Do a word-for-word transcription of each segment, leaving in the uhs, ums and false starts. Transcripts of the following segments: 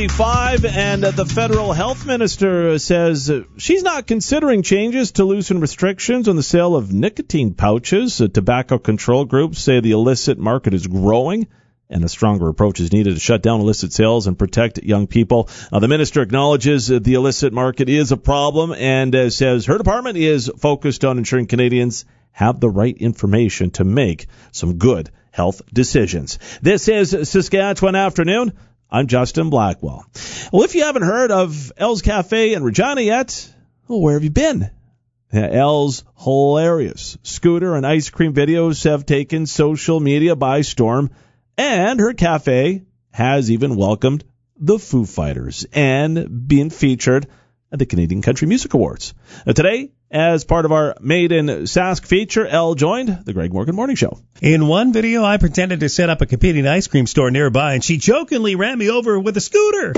forty-five, and uh, the federal health minister says uh, she's not considering changes to loosen restrictions on the sale of nicotine pouches. Uh, tobacco control groups say the illicit market is growing, and a stronger approach is needed to shut down illicit sales and protect young people. Uh, the minister acknowledges uh, the illicit market is a problem and uh, says her department is focused on ensuring Canadians have the right information to make some good health decisions. This is Saskatchewan Afternoon. I'm Justin Blackwell. Well, if you haven't heard of Elle's Cafe in Regina yet, well, where have you been? Yeah, Elle's hilarious scooter and ice cream videos have taken social media by storm, and her cafe has even welcomed the Foo Fighters and been featured at the Canadian Country Music Awards. Now, today, as part of our Made in Sask feature, Elle joined the Greg Morgan Morning Show. In one video, I pretended to set up a competing ice cream store nearby, and she jokingly ran me over with a scooter.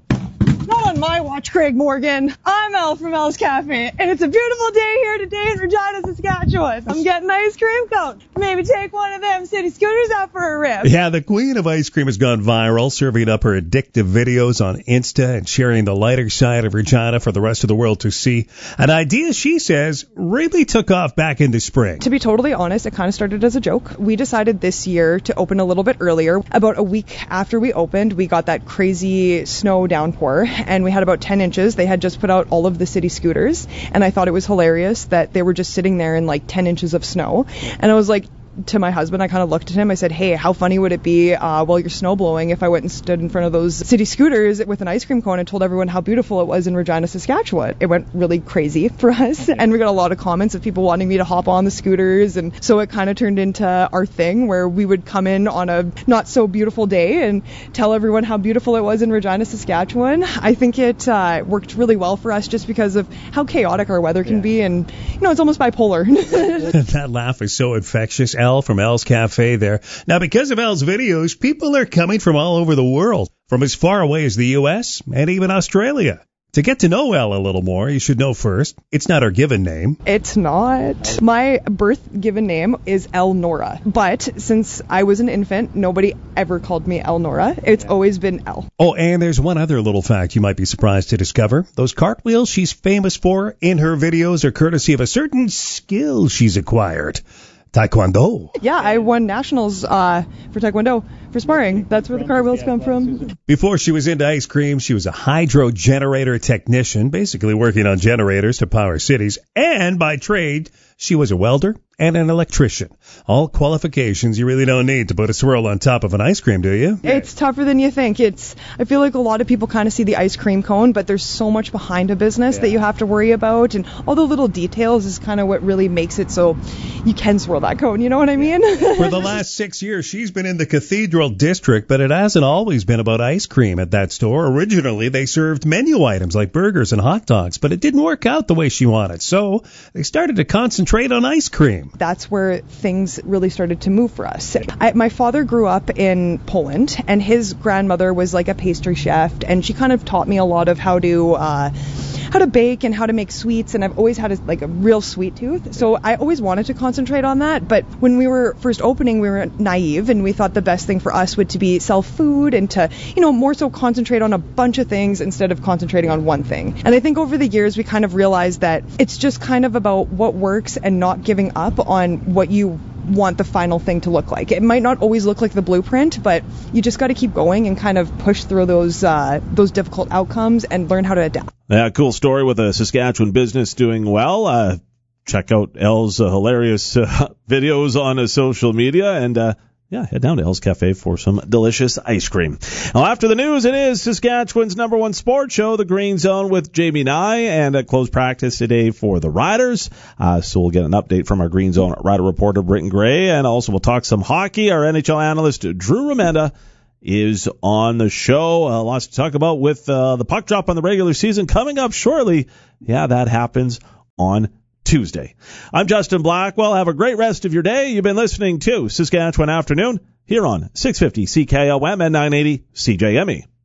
Not on my watch, Craig Morgan. I'm Elle from Elle's Cafe, and it's a beautiful day here today in Regina, Saskatchewan. I'm getting an ice cream cone. Maybe take one of them city scooters out for a rip. Yeah, the queen of ice cream has gone viral, serving up her addictive videos on Insta and sharing the lighter side of Regina for the rest of the world to see. An idea, she says, really took off back in the spring. To be totally honest, it kind of started as a joke. We decided this year to open a little bit earlier. About a week after we opened, we got that crazy snow downpour, and we had about ten inches. They had just put out all of the city scooters, and I thought it was hilarious that they were just sitting there in like ten inches of snow. And I was like, to my husband, I kind of looked at him. I said, hey, how funny would it be uh, while you're snow blowing if I went and stood in front of those city scooters with an ice cream cone and told everyone how beautiful it was in Regina, Saskatchewan. It went really crazy for us, and we got a lot of comments of people wanting me to hop on the scooters, and so it kind of turned into our thing where we would come in on a not so beautiful day and tell everyone how beautiful it was in Regina, Saskatchewan. I think it uh, worked really well for us just because of how chaotic our weather can yeah. be, and you know, it's almost bipolar. That laugh is so infectious. Elle from Elle's Cafe there. Now, because of Elle's videos, people are coming from all over the world, from as far away as the U S and even Australia. To get to know Elle a little more, you should know first, it's not her given name. It's not. My birth given name is Elnora. But since I was an infant, nobody ever called me Elnora. It's always been Elle. Oh, and there's one other little fact you might be surprised to discover. Those cartwheels she's famous for in her videos are courtesy of a certain skill she's acquired. Taekwondo. Yeah, I won nationals uh, for Taekwondo, for sparring. That's where the cartwheels come from. Before she was into ice cream, she was a hydro generator technician, basically working on generators to power cities. And by trade, she was a welder and an electrician. All qualifications you really don't need to put a swirl on top of an ice cream, do you? It's tougher than you think. It's. I feel like a lot of people kind of see the ice cream cone, but there's so much behind a business yeah. that you have to worry about, and all the little details is kind of what really makes it so you can swirl that cone, you know what I mean? For the last six years, she's been in the Cathedral District, but it hasn't always been about ice cream at that store. Originally, they served menu items like burgers and hot dogs, but it didn't work out the way she wanted, so they started to concentrate on ice cream. That's where things really started to move for us. I, my father grew up in Poland, and his grandmother was like a pastry chef, and she kind of taught me a lot of how to uh, how to bake and how to make sweets, and I've always had a, like a real sweet tooth, so I always wanted to concentrate on that. But when we were first opening, we were naive, and we thought the best thing for us would to be sell food and to, you know, more so concentrate on a bunch of things instead of concentrating on one thing. And I think over the years we kind of realized that it's just kind of about what works and not giving up on what you want the final thing to look like. It might not always look like the blueprint, but you just got to keep going and kind of push through those uh, those difficult outcomes and learn how to adapt. Yeah, cool story with a Saskatchewan business doing well. Uh, check out Elle's uh, hilarious uh, videos on uh, social media, and uh, yeah, head down to Elle's Cafe for some delicious ice cream. Now, after the news, it is Saskatchewan's number one sports show, The Green Zone with Jamie Nye, and a closed practice today for the Riders. Uh, so we'll get an update from our Green Zone Rider reporter, Britton Gray, and also we'll talk some hockey. Our N H L analyst, Drew Remenda, is on the show. Uh, lots to talk about with uh, the puck drop on the regular season coming up shortly. Yeah, that happens on Tuesday. I'm Justin Blackwell. Have a great rest of your day. You've been listening to Saskatchewan Afternoon here on six fifty C K O M and nine eighty C J M E.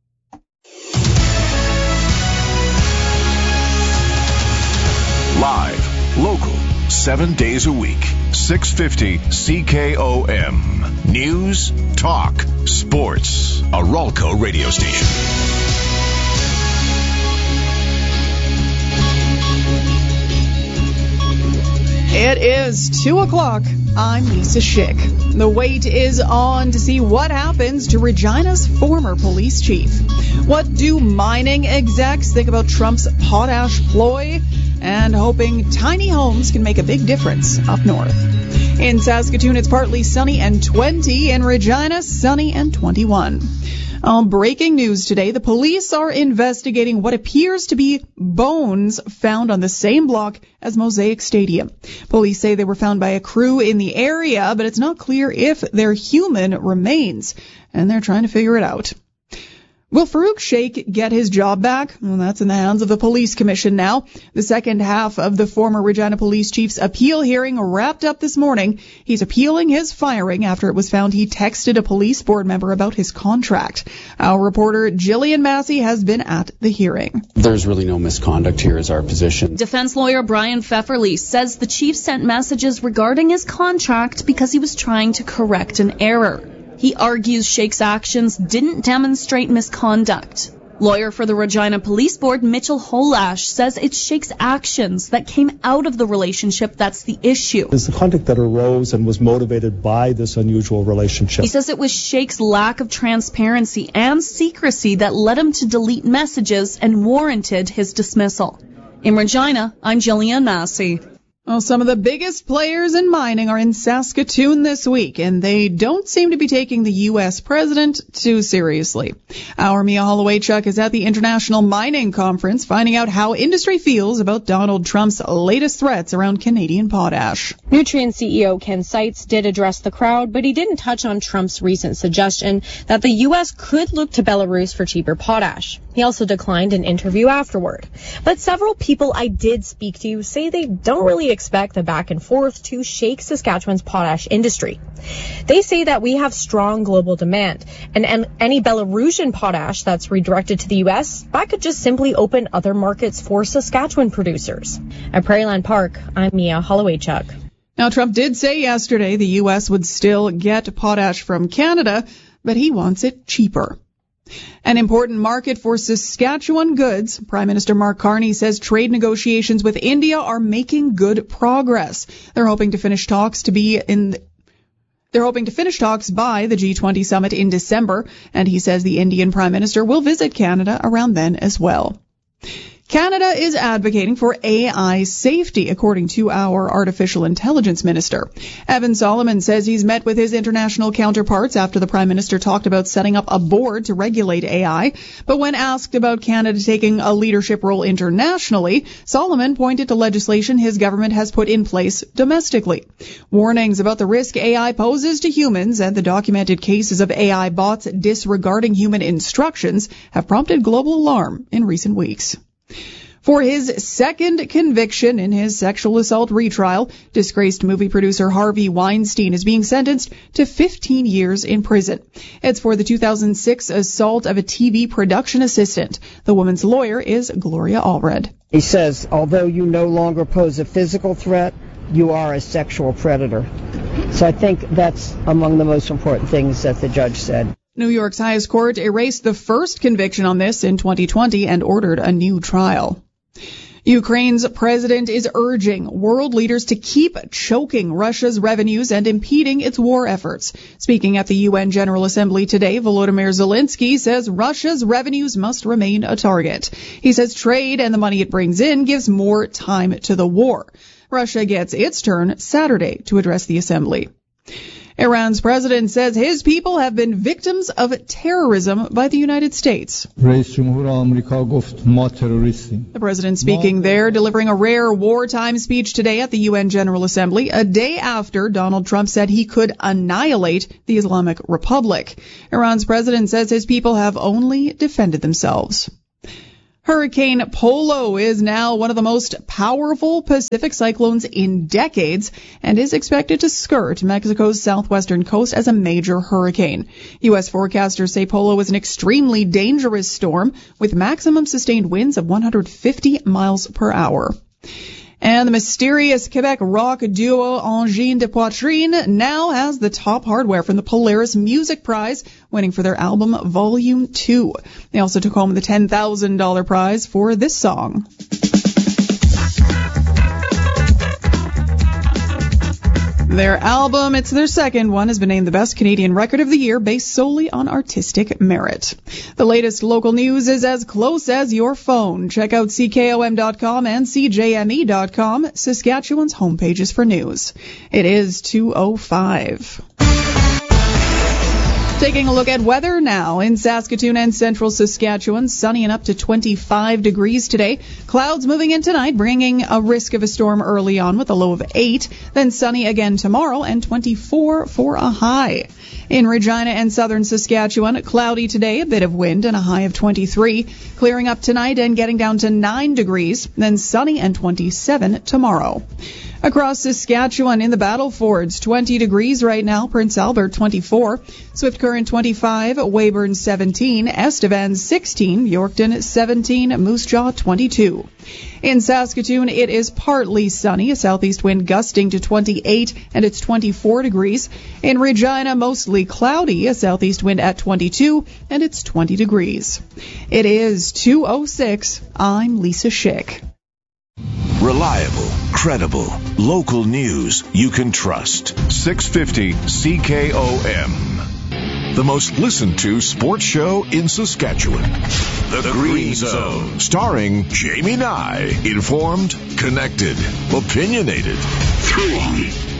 Live, local, seven days a week. six fifty C K O M. News, talk, sports. A Ralco radio station. It is two o'clock. I'm Lisa Schick. The wait is on to see what happens to Regina's former police chief. What do mining execs think about Trump's potash ploy? And hoping tiny homes can make a big difference up north. In Saskatoon, it's partly sunny and twenty. In Regina, sunny and twenty-one. Um, breaking news today, the police are investigating what appears to be bones found on the same block as Mosaic Stadium. Police say they were found by a crew in the area, but it's not clear if they're human remains, and they're trying to figure it out. Will Farouk Sheikh get his job back? Well, that's in the hands of the police commission now. The second half of the former Regina police chief's appeal hearing wrapped up this morning. He's appealing his firing after it was found he texted a police board member about his contract. Our reporter Jillian Massey has been at the hearing. There's really no misconduct here is our position. Defense lawyer Brian Pfefferly says the chief sent messages regarding his contract because he was trying to correct an error. He argues Sheikh's actions didn't demonstrate misconduct. Lawyer for the Regina Police Board, Mitchell Holash, says it's Sheikh's actions that came out of the relationship that's the issue. It's the conduct that arose and was motivated by this unusual relationship. He says it was Sheikh's lack of transparency and secrecy that led him to delete messages and warranted his dismissal. In Regina, I'm Jillian Massey. Well, some of the biggest players in mining are in Saskatoon this week, and they don't seem to be taking the U S president too seriously. Our Mia Holloway-Chuck is at the International Mining Conference finding out how industry feels about Donald Trump's latest threats around Canadian potash. Nutrien C E O Ken Seitz did address the crowd, but he didn't touch on Trump's recent suggestion that the U S could look to Belarus for cheaper potash. He also declined an interview afterward. But several people I did speak to say they don't really expect the back and forth to shake Saskatchewan's potash industry. They say that we have strong global demand, and, and any Belarusian potash that's redirected to the U S, that could just simply open other markets for Saskatchewan producers. At Prairieland Park, I'm Mia Holloway-Chuck. Now, Trump did say yesterday the U S would still get potash from Canada, but he wants it cheaper. An important market for Saskatchewan goods. Prime Minister Mark Carney says trade negotiations with India are making good progress. They're hoping to finish talks to be in They're hoping to finish talks by the G twenty summit in December, and he says the Indian Prime Minister will visit Canada around then as well. Canada is advocating for A I safety, according to our artificial intelligence minister. Evan Solomon says he's met with his international counterparts after the Prime Minister talked about setting up a board to regulate A I. But when asked about Canada taking a leadership role internationally, Solomon pointed to legislation his government has put in place domestically. Warnings about the risk A I poses to humans and the documented cases of A I bots disregarding human instructions have prompted global alarm in recent weeks. For his second conviction in his sexual assault retrial, disgraced movie producer Harvey Weinstein is being sentenced to fifteen years in prison. It's for the two thousand six assault of a T V production assistant. The woman's lawyer is Gloria Allred. He says, although you no longer pose a physical threat, you are a sexual predator. So I think that's among the most important things that the judge said. New York's highest court erased the first conviction on this in twenty twenty and ordered a new trial. Ukraine's president is urging world leaders to keep choking Russia's revenues and impeding its war efforts. Speaking at the U N General Assembly today, Volodymyr Zelensky says Russia's revenues must remain a target. He says trade and the money it brings in gives more time to the war. Russia gets its turn Saturday to address the assembly. Iran's president says his people have been victims of terrorism by the United States. The president speaking there, delivering a rare wartime speech today at the U N General Assembly, a day after Donald Trump said he could annihilate the Islamic Republic. Iran's president says his people have only defended themselves. Hurricane Polo is now one of the most powerful Pacific cyclones in decades and is expected to skirt Mexico's southwestern coast as a major hurricane. U S forecasters say Polo is an extremely dangerous storm with maximum sustained winds of one hundred fifty miles per hour. And the mysterious Quebec rock duo Engine de Poitrine now has the top hardware from the Polaris Music Prize, winning for their album Volume two. They also took home the ten thousand dollars prize for this song. Their album, it's their second one, has been named the best Canadian record of the year based solely on artistic merit. The latest local news is as close as your phone. Check out C K O M dot com and C J M E dot com, Saskatchewan's homepages for news. It is two oh five. Taking a look at weather now. In Saskatoon and central Saskatchewan, sunny and up to twenty-five degrees today. Clouds moving in tonight, bringing a risk of a storm early on with a low of eight. Then sunny again tomorrow and twenty-four for a high. In Regina and southern Saskatchewan, cloudy today, a bit of wind and a high of twenty-three. Clearing up tonight and getting down to nine degrees. Then sunny and twenty-seven tomorrow. Across Saskatchewan in the Battlefords, twenty degrees right now, Prince Albert twenty-four, Swift Current twenty-five, Weyburn seventeen, Estevan sixteen, Yorkton seventeen, Moose Jaw twenty-two. In Saskatoon, it is partly sunny, a southeast wind gusting to twenty-eight, and it's twenty-four degrees. In Regina, mostly cloudy, a southeast wind at twenty-two, and it's twenty degrees. It is two oh six. I'm Lisa Schick. Reliable, credible, local news you can trust. six fifty C K O M. The most listened to sports show in Saskatchewan. The, the Green Zone. Starring Jamie Nye. Informed, connected, opinionated. Three.